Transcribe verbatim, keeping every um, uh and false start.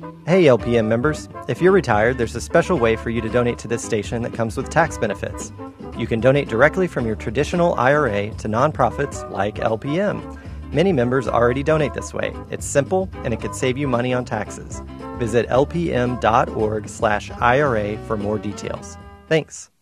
Hey, L P M members. If you're retired, there's a special way for you to donate to this station that comes with tax benefits. You can donate directly from your traditional I R A to nonprofits like L P M. Many members already donate this way. It's simple, and it could save you money on taxes. Visit lpm.org slash IRA for more details. Thanks.